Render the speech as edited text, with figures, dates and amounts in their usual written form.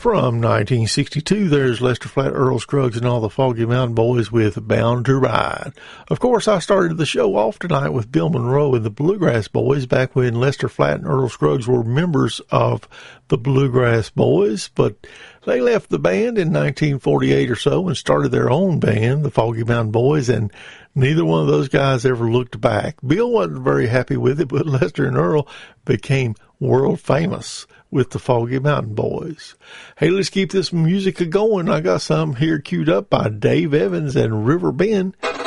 From 1962, there's Lester Flatt, Earl Scruggs, and all the Foggy Mountain Boys with Bound to Ride. Of course, I started the show off tonight with Bill Monroe and the Bluegrass Boys back when Lester Flatt and Earl Scruggs were members of the Bluegrass Boys, but they left the band in 1948 or so and started their own band, the Foggy Mountain Boys, and neither one of those guys ever looked back. Bill wasn't very happy with it, but Lester and Earl became world famous with the Foggy Mountain Boys. Hey, let's keep this music going. I got some here queued up by Dave Evans and River Bend.